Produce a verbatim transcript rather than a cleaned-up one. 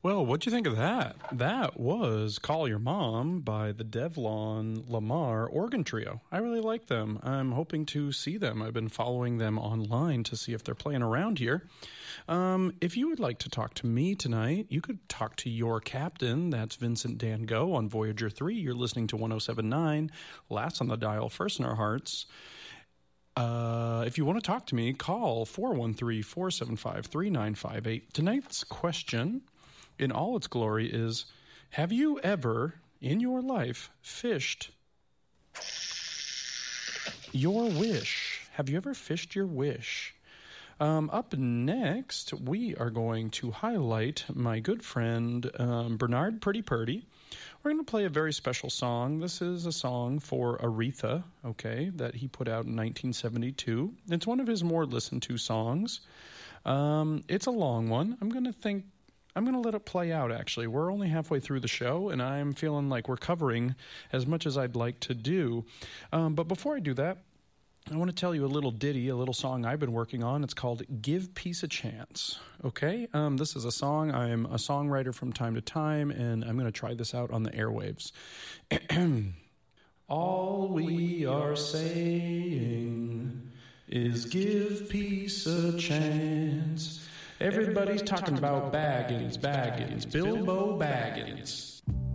Well, what'd you think of that? That was Call Your Mom by the Devlon Lamar Organ Trio. I really like them. I'm hoping to see them. I've been following them online to see if they're playing around here. Um, if you would like to talk to me tonight, you could talk to your captain. That's Vincent Dan Go on Voyager three. You're listening to one oh seven point nine, last on the dial, first in our hearts. Uh, if you want to talk to me, call four one three, four seven five, three nine five eight. Tonight's question, in all its glory, is, have you ever, in your life, fished your wish? Have you ever fished your wish? Um, up next, we are going to highlight my good friend um, Bernard Pretty Purdy. We're going to play a very special song. This is a song for Aretha, okay, that he put out in nineteen seventy-two. It's one of his more listened to songs. Um, it's a long one. I'm going to think I'm going to let it play out, actually. We're only halfway through the show, and I'm feeling like we're covering as much as I'd like to do. Um, but before I do that, I want to tell you a little ditty, a little song I've been working on. It's called Give Peace a Chance, okay? Um, this is a song. I'm a songwriter from time to time, and I'm going to try this out on the airwaves. All we are saying is give peace a chance. Everybody's talking about Baggins, Baggins, Bilbo Baggins.